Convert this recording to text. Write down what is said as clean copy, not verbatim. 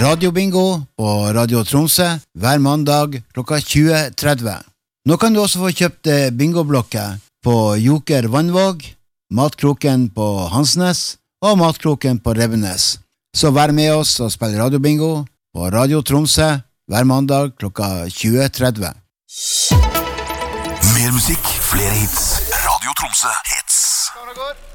radiobingo på Radio Tromsø hver mandag klokka 20.30. Nå kan du også få kjøpt bingoblokker på Joker Vannvåg, Matkroken på Hansnes og Matkroken på Revenes. Så vær med oss og spill radiobingo på Radio Tromsø hver mandag klokka 20.30. Mer musikk, flere hits. Radio Tromsø hits.